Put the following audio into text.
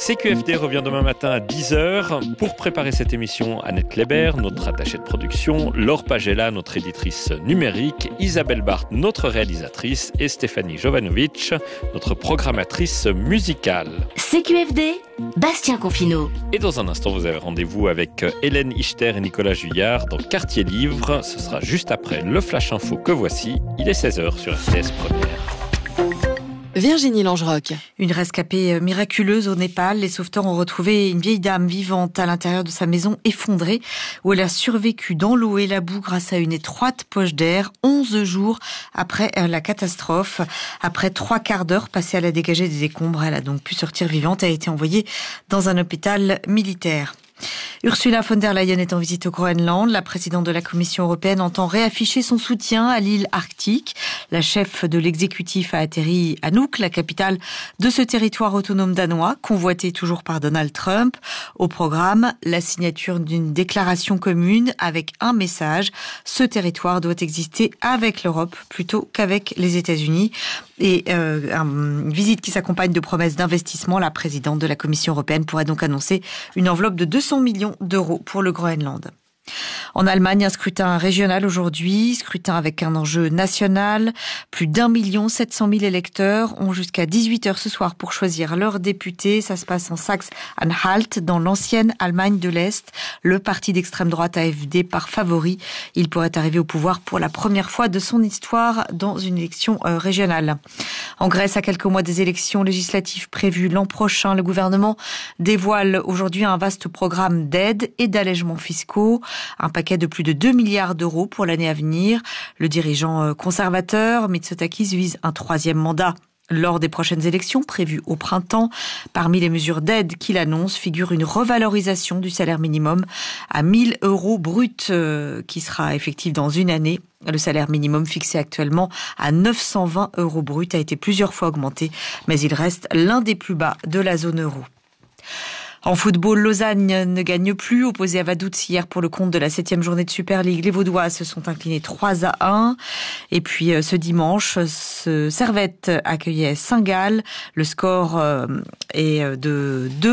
CQFD revient demain matin à 10h. Pour préparer cette émission, Annette Kléber, notre attachée de production, Laure Pagella, notre éditrice numérique, Isabelle Barthes, notre réalisatrice, et Stéphanie Jovanovic, notre programmatrice musicale. CQFD, Bastien Confineau. Et dans un instant, vous avez rendez-vous avec Hélène Ichter et Nicolas Juillard dans Quartier Livre. Ce sera juste après le Flash Info que voici. Il est 16h sur RTS Première. Virginie Langeroc. Une rescapée miraculeuse au Népal. Les sauveteurs ont retrouvé une vieille dame vivante à l'intérieur de sa maison effondrée, où elle a survécu dans l'eau et la boue grâce à une étroite poche d'air 11 jours après la catastrophe. Après 3 quarts d'heure passés à la dégager des décombres, elle a donc pu sortir vivante et a été envoyée dans un hôpital militaire. Ursula von der Leyen est en visite au Groenland. La présidente de la Commission européenne entend réafficher son soutien à l'île arctique. La chef de l'exécutif a atterri à Nuuk, la capitale de ce territoire autonome danois, convoité toujours par Donald Trump. Au programme, la signature d'une déclaration commune avec un message. Ce territoire doit exister avec l'Europe plutôt qu'avec les États-Unis. Et une visite qui s'accompagne de promesses d'investissement. La présidente de la Commission européenne pourrait donc annoncer une enveloppe de 200 millions d'euros pour le Groenland. En Allemagne, un scrutin régional aujourd'hui, scrutin avec un enjeu national. Plus d'1 700 000 électeurs ont jusqu'à 18h ce soir pour choisir leurs députés. Ça se passe en Saxe-Anhalt, dans l'ancienne Allemagne de l'Est. Le parti d'extrême droite AfD part favori. Il pourrait arriver au pouvoir pour la première fois de son histoire dans une élection régionale. En Grèce, à quelques mois des élections législatives prévues l'an prochain, le gouvernement dévoile aujourd'hui un vaste programme d'aide et d'allègements fiscaux. Un paquet de plus de 2 milliards d'euros pour l'année à venir. Le dirigeant conservateur Mitsotakis vise un 3e mandat lors des prochaines élections prévues au printemps. Parmi les mesures d'aide qu'il annonce figure une revalorisation du salaire minimum à 1 000 € brut qui sera effective dans une année. Le salaire minimum fixé actuellement à 920 € brut a été plusieurs fois augmenté, mais il reste l'un des plus bas de la zone euro. En football, Lausanne ne gagne plus. Opposé à Vaduz hier pour le compte de la 7e journée de Super League, les Vaudois se sont inclinés 3-1. Et puis ce dimanche, Servette accueillait Saint-Gall. Le score est de 2